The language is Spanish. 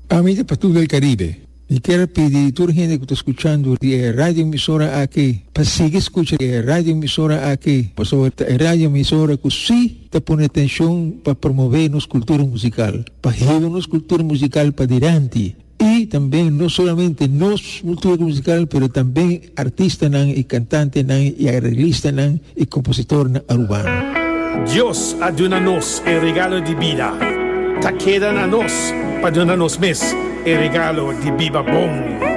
Amiga para todo el Caribe. Y quiero pedir a toda la gente que está escuchando la radio emisora aquí, para seguir escuchando la radio emisora aquí, por sobre la radio emisora que sí te pone atención para promover nuestra cultura musical, para llevar nuestra cultura musical para adelante. Y también no solamente nuestra cultura musical, pero también artistas y cantantes y arreglistas y compositores urbanos. Dios aduna-nos el regalo de vida. Ta quedan a nos para darnos mes el regalo de viva bom.